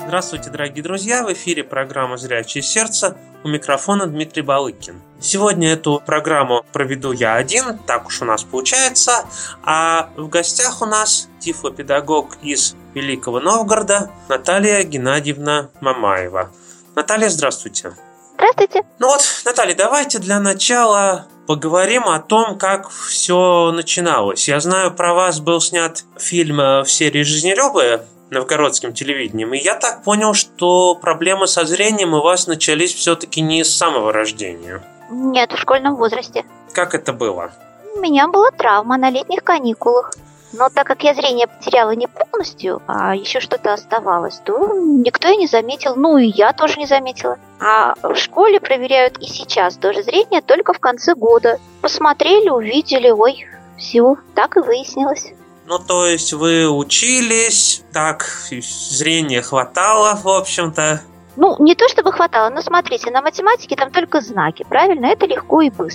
Здравствуйте, дорогие друзья! В эфире программа «Зрячее сердце». У микрофона Дмитрий Балыкин. Сегодня эту программу проведу я один, так уж у нас получается. А в гостях у нас тифлопедагог из Великого Новгорода Наталья Геннадьевна Мамаева. Наталья, здравствуйте. Здравствуйте. Наталья, давайте для начала поговорим о том, как все начиналось. Я знаю, про вас был снят фильм в серии «Жизнелюбы» новгородским телевидением, и я так понял, что проблемы со зрением у вас начались все-таки не с самого рождения. Нет, в школьном возрасте. Как это было? У меня была травма на летних каникулах. Но так как я зрение потеряла не полностью, а еще что-то оставалось, то никто и не заметил, и я тоже не заметила. А в школе проверяют и сейчас тоже зрение только в конце года. Посмотрели, увидели, все, так и выяснилось. То есть вы учились, так, зрения хватало, в общем-то. Не то чтобы хватало, но смотрите, на математике там только знаки, правильно? Это легко и быстро.